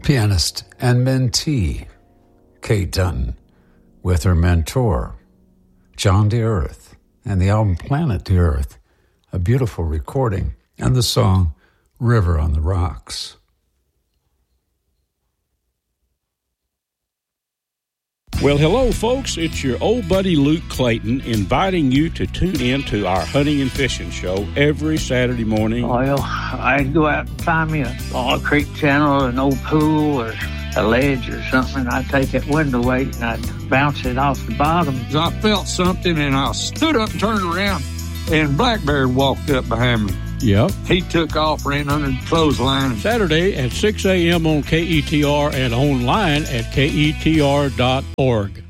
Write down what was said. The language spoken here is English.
Pianist and mentee Kate Dunn with her mentor, John DeEarth, and the album Planet DeEarth, a beautiful recording, and the song River on the Rocks. Well, hello, folks. It's your old buddy Luke Clayton inviting you to tune in to our hunting and fishing show every Saturday morning. Well, I'd go out and find me a creek channel, an old pool, or a ledge or something. I'd take that window weight and I'd bounce it off the bottom. I felt something and I stood up and turned around, and Blackbeard walked up behind me. Yep. He took off, ran under the clothesline. Saturday at 6 a.m. on KETR and online at KETR.org.